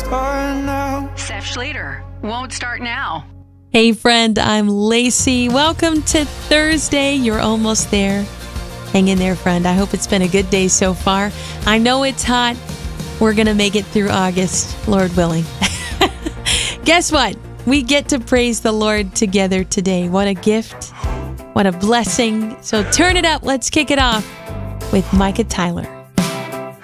start now. Seth Schrader won't start now. Hey friend, I'm Lacey. Welcome to Thursday. You're almost there. Hang in there, friend. I hope it's been a good day so far. I know it's hot. We're going to make it through August, Lord willing. Guess what? We get to praise the Lord together today. What a gift. What a blessing. So turn it up. Let's kick it off with Micah Tyler.